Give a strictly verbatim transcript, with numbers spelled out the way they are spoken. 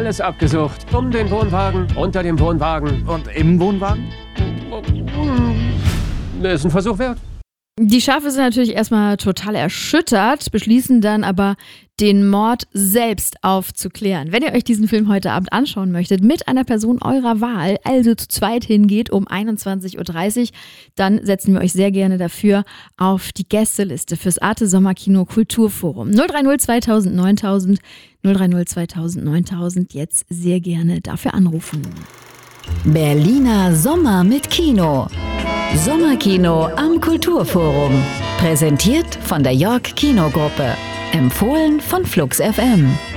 Alles abgesucht. Um den Wohnwagen, unter dem Wohnwagen. Und im Wohnwagen? Ist ein Versuch wert. Die Schafe sind natürlich erstmal total erschüttert, beschließen dann aber, den Mord selbst aufzuklären. Wenn ihr euch diesen Film heute Abend anschauen möchtet, mit einer Person eurer Wahl, also zu zweit hingeht um einundzwanzig Uhr dreißig, dann setzen wir euch sehr gerne dafür auf die Gästeliste fürs Arte Sommerkino Kulturforum. null drei null zweitausend neuntausend, null drei null zweitausend neuntausend, jetzt sehr gerne dafür anrufen. Berliner Sommer mit Kino. Sommerkino am Kulturforum. Präsentiert von der York Kinogruppe. Empfohlen von Flux F M.